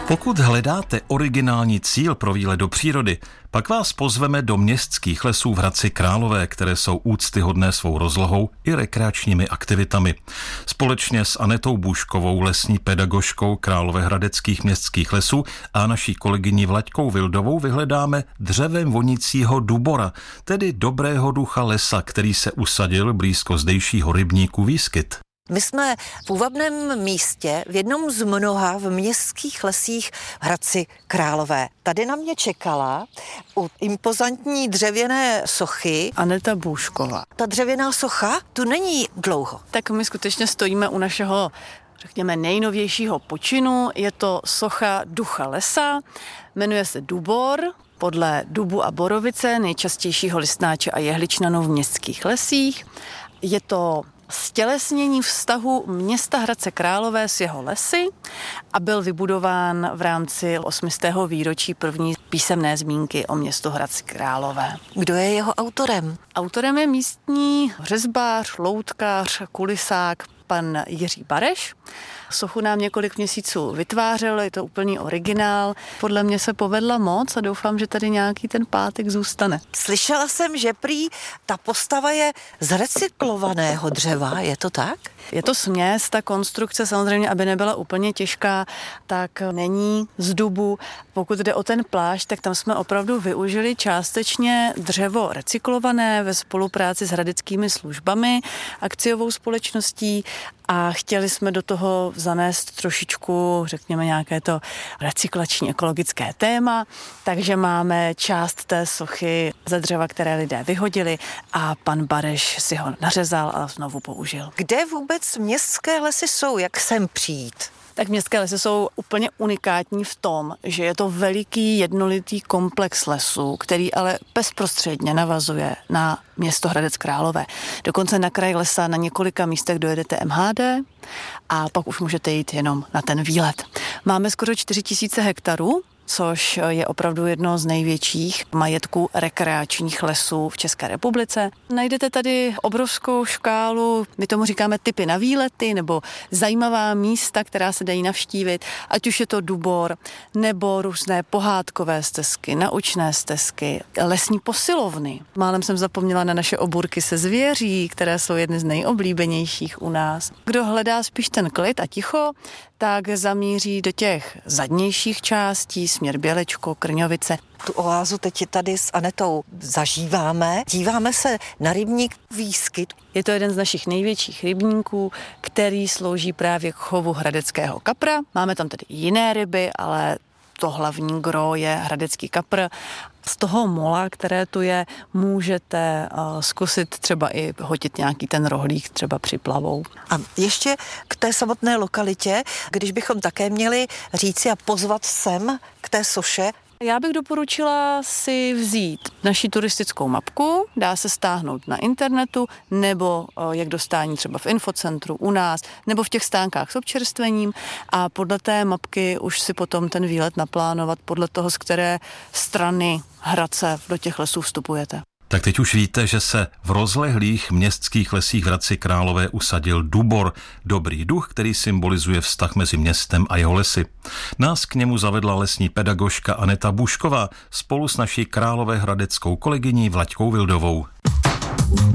Pokud hledáte originální cíl pro výlet do přírody, pak vás pozveme do městských lesů v Hradci Králové, které jsou úctyhodné svou rozlohou i rekreačními aktivitami. Společně s Anetou Buškovou, lesní pedagožkou Královéhradeckých městských lesů a naší kolegyní Vlaďkou Vildovou vyhledáme dřevem vonícího dubora, tedy dobrého ducha lesa, který se usadil blízko zdejšího rybníku Výskyt. My jsme v půvabném místě v jednom z mnoha v městských lesích v Hradci Králové. Tady na mě čekala u impozantní dřevěné sochy Aneta Bušková. Ta dřevěná socha tu není dlouho. Tak my skutečně stojíme u našeho, řekněme, nejnovějšího počinu. Je to socha ducha lesa, jmenuje se Dubor, podle dubu a borovice, nejčastějšího listnáče a jehličnanu v městských lesích. Je to stělesnění vztahu města Hradce Králové s jeho lesy a byl vybudován v rámci 800. výročí první písemné zmínky o městu Hradci Králové. Kdo je jeho autorem? Autorem je místní řezbář, loutkář, kulisák, pan Jiří Bareš. Sochu nám několik měsíců vytvářel, je to úplný originál. Podle mě se povedla moc a doufám, že tady nějaký ten pátek zůstane. Slyšela jsem, že prý ta postava je z recyklovaného dřeva, je to tak? Je to směs, ta konstrukce samozřejmě, aby nebyla úplně těžká, tak není z dubu. Pokud jde o ten plášť, tak tam jsme opravdu využili částečně dřevo recyklované ve spolupráci s hradeckými službami, akciovou společností a chtěli jsme do toho zanést trošičku, řekněme, nějaké to recyklační ekologické téma, takže máme část té sochy ze dřeva, které lidé vyhodili a pan Bareš si ho nařezal a znovu použil. Kde vůbec městské lesy jsou, jak sem přijít? Tak městské lesy jsou úplně unikátní v tom, že je to veliký jednolitý komplex lesů, který ale bezprostředně navazuje na město Hradec Králové. Dokonce na kraji lesa na několika místech dojedete MHD a pak už můžete jít jenom na ten výlet. Máme skoro 4000 hektarů, což je opravdu jedno z největších majetků rekreačních lesů v České republice. Najdete tady obrovskou škálu, my tomu říkáme typy na výlety nebo zajímavá místa, která se dají navštívit, ať už je to Dubor nebo různé pohádkové stezky, naučné stezky, lesní posilovny. Málem jsem zapomněla na naše obůrky se zvěří, které jsou jedny z nejoblíbenějších u nás. Kdo hledá spíš ten klid a ticho, tak zamíří do těch zadnějších částí, směr Bělečko, Krňovice. Tu oázu teď tady s Anetou zažíváme. Díváme se na rybník Výskyt. Je to jeden z našich největších rybníků, který slouží právě k chovu hradeckého kapra. Máme tam tedy jiné ryby, ale to hlavní gro je hradecký kapr. Z toho mola, které tu je, můžete zkusit třeba i hodit nějaký ten rohlík třeba připlavou. A ještě k té samotné lokalitě, když bychom také měli říci a pozvat sem k té soše. Já bych doporučila si vzít naši turistickou mapku, dá se stáhnout na internetu, nebo jak dostání třeba v infocentru u nás, nebo v těch stánkách s občerstvením a podle té mapky už si potom ten výlet naplánovat podle toho, z které strany Hradce do těch lesů vstupujete. Tak teď už víte, že se v rozlehlých městských lesích v Hradci Králové usadil Dubor, dobrý duch, který symbolizuje vztah mezi městem a jeho lesy. Nás k němu zavedla lesní pedagožka Aneta Bušková spolu s naší královéhradeckou kolegyní Vlaďkou Vildovou.